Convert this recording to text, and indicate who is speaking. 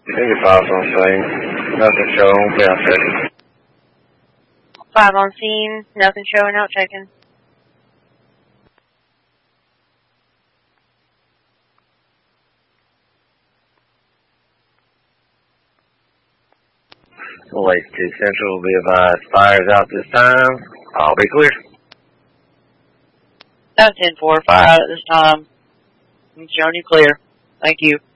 Speaker 1: Maybe 5 on scene. Nothing showing. Be out checking.
Speaker 2: 5 on scene. Nothing showing. Out checking.
Speaker 1: Lake 2 Central will be advised. Fires out this time. I'll be clear.
Speaker 2: 10-4. Fire out at this time. I'm showing you clear. Thank you.